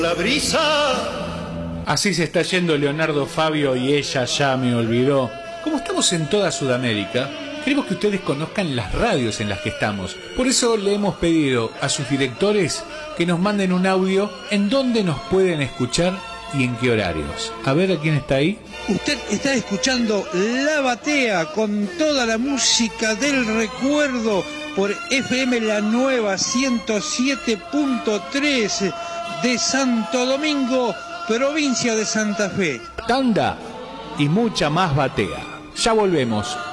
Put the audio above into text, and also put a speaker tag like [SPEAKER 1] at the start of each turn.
[SPEAKER 1] La brisa.
[SPEAKER 2] Así se está yendo Leonardo Fabio y ella ya me olvidó. Como estamos en toda Sudamérica, queremos que ustedes conozcan las radios en las que estamos. Por eso le hemos pedido a sus directores que nos manden un audio en dónde nos pueden escuchar y en qué horarios. A ver, ¿a quién está ahí?
[SPEAKER 3] Usted está escuchando La Batea con toda la música del recuerdo por FM La Nueva 107.3 de Santo Domingo, provincia de Santa Fe.
[SPEAKER 2] Tanda y mucha más batea. Ya volvemos.